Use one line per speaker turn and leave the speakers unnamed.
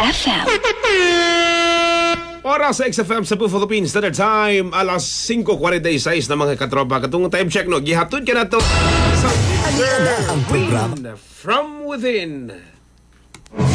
XFM.
Oras sa XFM sa Philippines Standard Time, alas 5:46 na mga katropa. Katong time check no, gihatod ka na to sa
Aliana ang programa.
From Within.